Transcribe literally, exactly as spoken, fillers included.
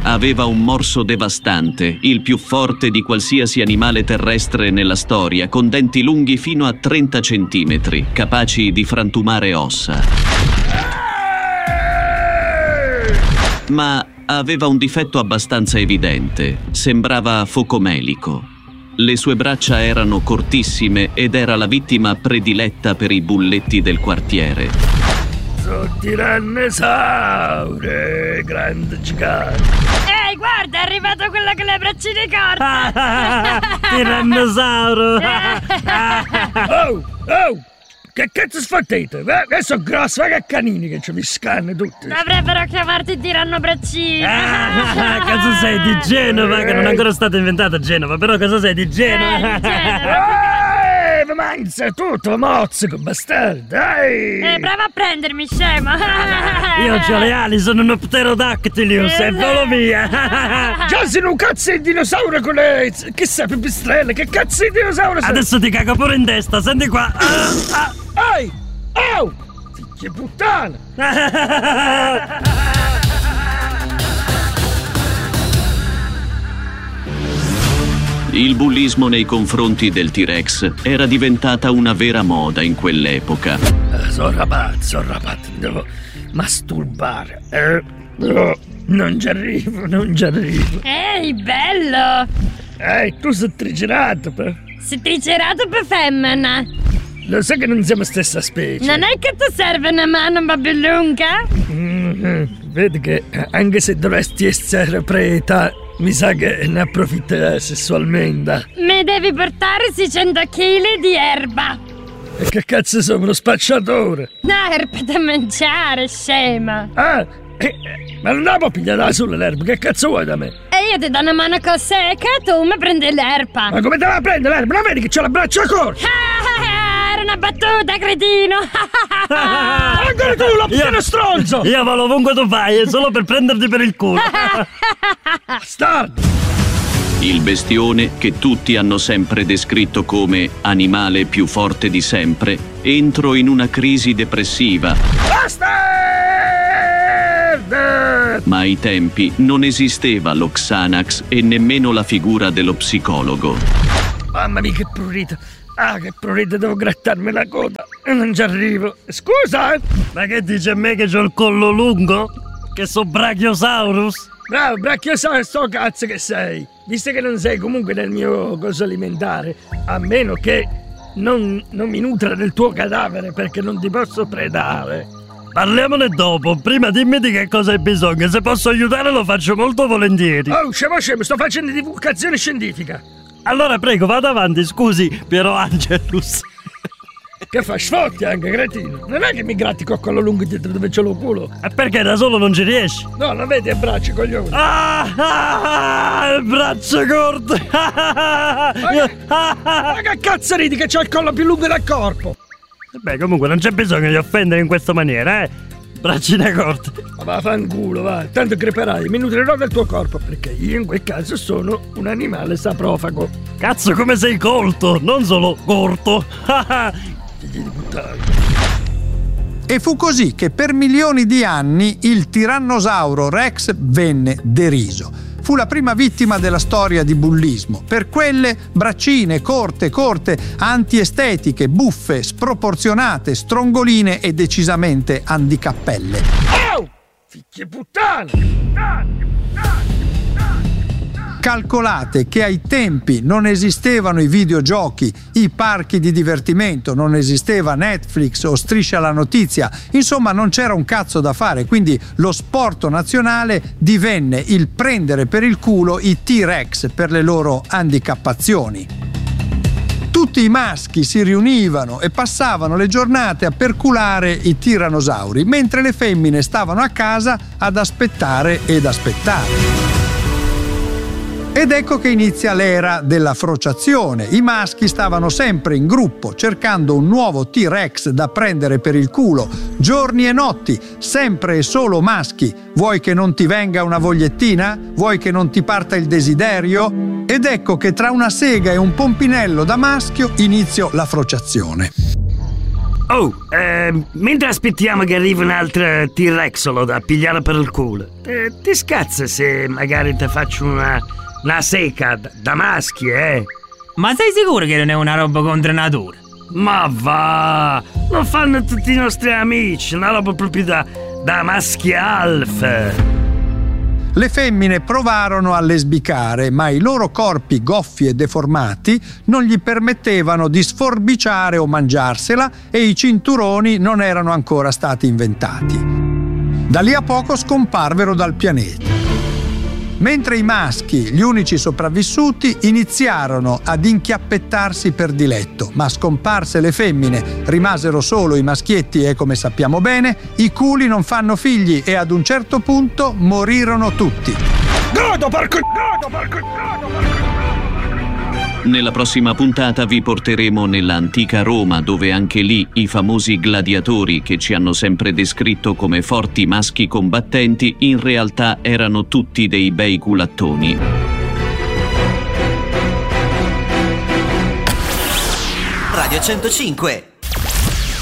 aveva un morso devastante, il più forte di qualsiasi animale terrestre nella storia, con denti lunghi fino a trenta centimetri, capaci di frantumare ossa. Ma aveva un difetto abbastanza evidente: sembrava focomelico. Le sue braccia erano cortissime ed era la vittima prediletta per i bulletti del quartiere. Sono tirannosaure, grande gigante. Ehi, guarda, è arrivato quello con le braccine corte. Tirannosauro. Oh, oh, che cazzo sfottete? Che sono grosso, ma che canini che ci mi scanne tutti. Dovrebbero chiamarti tirannobraccino. Ah, cosa sei di Genova? Che non è ancora stata inventata Genova, però cosa sei di Genova? Eh, Genova. Eh, ma mangia tutto, mozzico, bastardo, dai! Eh, prova a prendermi, scemo. Io ho le ali, sono un Pterodactylius, e volo via! Già sei un cazzo di dinosauro con le... che sai, pipistrelle, che cazzo di dinosauro sei? Adesso ti cago pure in testa, senti qua! Ah, ah. Ehi! Oh! Figlia puttana! Il bullismo nei confronti del T-Rex era diventata una vera moda in quell'epoca. Uh, sono rapato, sono rapato, devo masturbare. Eh, no, non ci arrivo, non ci arrivo. Ehi, bello! Ehi, tu sei triceratopo? Sei triceratopo femmina. Lo sai che non siamo stessa specie. Non è che ti serve una mano un po' più lunga? Mm-hmm. Vedi che anche se dovresti essere preta, mi sa che ne approfitterà sessualmente. Mi devi portare seicento chili di erba. E che cazzo sono, uno spacciatore? No, erba da mangiare, scema. Ah, eh, ma non la può pigliare sull'erba, che cazzo vuoi da me? E io ti do una mano con secca e tu mi prendi l'erba. Ma come te la prende l'erba? Non vedi che c'ho la braccia corta? Era una battuta, cretino. Ancora tu, lo pieno stronzo! Io vado ovunque tu vai, è solo per prenderti per il culo. Bastardo! Il bestione, che tutti hanno sempre descritto come animale più forte di sempre, entrò in una crisi depressiva. Bastard! Ma ai tempi non esisteva lo Xanax e nemmeno la figura dello psicologo. Mamma mia, che prurito! Ah, che prurito, devo grattarmi la coda e non ci arrivo. Scusa! Ma che dice a me che c'ho il collo lungo? Che so Brachiosaurus? Bravo, Brachiosaurus, sto cazzo che sei! Visto che non sei comunque nel mio coso alimentare, a meno che non, non mi nutra del tuo cadavere, perché non ti posso predare. Parliamone dopo, prima dimmi di che cosa hai bisogno, se posso aiutare lo faccio molto volentieri. Oh, scemo scemo, sto facendo divulgazione scientifica. Allora prego, vada avanti, scusi, Piero Angelus. Che fa, sfotti anche, cretino? Non è che mi gratti con quello lungo dietro dove c'è lo culo? E perché da solo non ci riesci? No, non vedi il braccio, coglione. Ah, ah, ah, il braccio corto. Ma che, ma che cazzo ridi che c'ho il collo più lungo del corpo? Beh, comunque non c'è bisogno di offendere in questa maniera, eh? Braccine corte. Ma va, fanculo, va. Tanto creperai, mi nutrirò del tuo corpo, perché io in quel caso sono un animale saprofago. Cazzo, come sei colto, non solo corto. Figli di puttana. E fu così che per milioni di anni il tirannosauro Rex venne deriso. Fu la prima vittima della storia di bullismo. Per quelle braccine corte, corte, antiestetiche, buffe, sproporzionate, strongoline e decisamente handicappelle. Oh! Figlie puttane! Puttane! Calcolate che ai tempi non esistevano i videogiochi, i parchi di divertimento, non esisteva Netflix o Striscia la Notizia, insomma non c'era un cazzo da fare, quindi lo sport nazionale divenne il prendere per il culo i T-Rex per le loro handicappazioni. Tutti i maschi si riunivano e passavano le giornate a perculare i tirannosauri, mentre le femmine stavano a casa ad aspettare ed aspettare. Ed ecco che inizia l'era della frociazione. I maschi stavano sempre in gruppo cercando un nuovo T-Rex da prendere per il culo, giorni e notti, sempre e solo maschi. Vuoi che non ti venga una vogliettina? Vuoi che non ti parta il desiderio? Ed ecco che tra una sega e un pompinello da maschio iniziò la frociazione. Oh, eh, mentre aspettiamo che arrivi un'altra T-Rexolo da pigliare per il culo, eh, ti scazza se magari ti faccio una, una seca da, da maschi, eh? Ma sei sicuro che non è una roba contro natura? Ma va, lo fanno tutti i nostri amici, una roba proprio da, da maschi alfa. Le femmine provarono a lesbicare, ma i loro corpi goffi e deformati non gli permettevano di sforbiciare o mangiarsela e i cinturoni non erano ancora stati inventati. Da lì a poco scomparvero dal pianeta. Mentre i maschi, gli unici sopravvissuti, iniziarono ad inchiappettarsi per diletto, ma scomparse le femmine, rimasero solo i maschietti e, come sappiamo bene, i culi non fanno figli e ad un certo punto morirono tutti. Godo, porco! Godo, porco! Godo, porco! Nella prossima puntata vi porteremo nell'antica Roma, dove anche lì i famosi gladiatori che ci hanno sempre descritto come forti maschi combattenti in realtà erano tutti dei bei culattoni. Radio centocinque